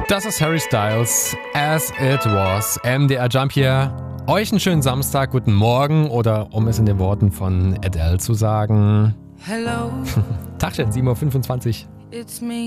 Das ist Harry Styles, As It Was. MDR Jump hier. Euch einen schönen Samstag, guten Morgen oder um es in den Worten von Adele zu sagen. Hello. Tagchen, 7:25 Uhr. It's me.